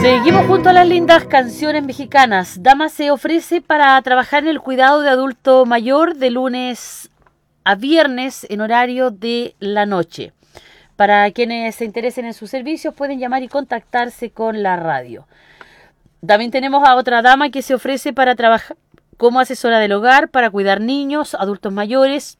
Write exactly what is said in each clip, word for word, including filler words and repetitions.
Seguimos junto a las lindas canciones mexicanas. Dama se ofrece para trabajar en el cuidado de adulto mayor de lunes a viernes en horario de la noche. Para quienes se interesen en sus servicios pueden llamar y contactarse con la radio. También tenemos a otra dama que se ofrece para trabajar como asesora del hogar, para cuidar niños, adultos mayores,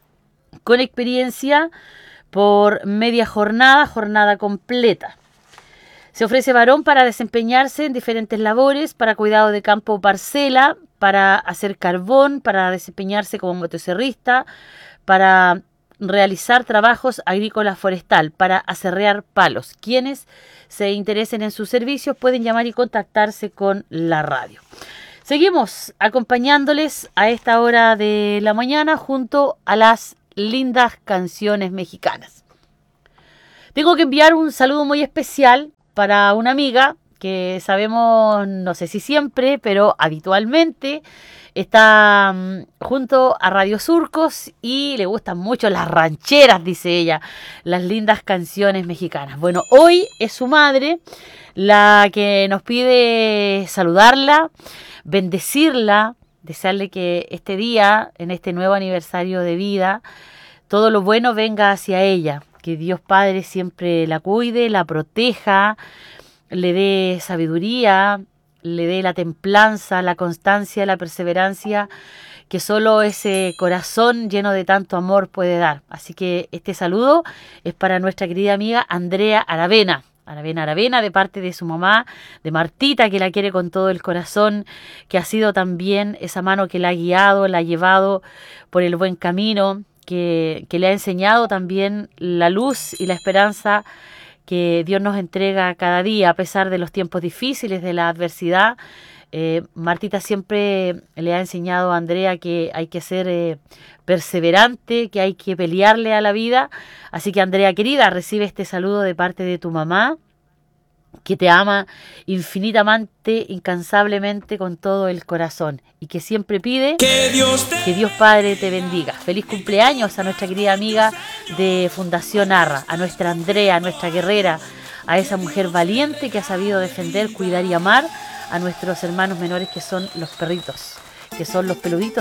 con experiencia por media jornada, jornada completa. Se ofrece varón para desempeñarse en diferentes labores, para cuidado de campo o parcela, para hacer carbón, para desempeñarse como motosierrista, para realizar trabajos agrícolas forestal, para aserrear palos. Quienes se interesen en sus servicios pueden llamar y contactarse con la radio. Seguimos acompañándoles a esta hora de la mañana junto a las lindas canciones mexicanas. Tengo que enviar un saludo muy especial para una amiga que sabemos, no sé si siempre, pero habitualmente está um, junto a Radio Surcos y le gustan mucho las rancheras, dice ella, las lindas canciones mexicanas. Bueno, hoy es su madre la que nos pide saludarla, bendecirla, desearle que este día, en este nuevo aniversario de vida, todo lo bueno venga hacia ella. Que Dios Padre siempre la cuide, la proteja, le dé sabiduría, le dé la templanza, la constancia, la perseverancia que solo ese corazón lleno de tanto amor puede dar. Así que este saludo es para nuestra querida amiga Andrea Aravena. Aravena Aravena, de parte de su mamá, de Martita, que la quiere con todo el corazón, que ha sido también esa mano que la ha guiado, la ha llevado por el buen camino, Que, que le ha enseñado también la luz y la esperanza que Dios nos entrega cada día a pesar de los tiempos difíciles, de la adversidad. Eh, Martita siempre le ha enseñado a Andrea que hay que ser eh, perseverante, que hay que pelearle a la vida. Así que Andrea querida, recibe este saludo de parte de tu mamá, que te ama infinitamente, incansablemente, con todo el corazón, y que siempre pide que Dios, te... que Dios Padre te bendiga. Feliz cumpleaños a nuestra querida amiga de Fundación Arra, a nuestra Andrea, a nuestra guerrera, a esa mujer valiente que ha sabido defender, cuidar y amar a nuestros hermanos menores, que son los perritos, que son los peluditos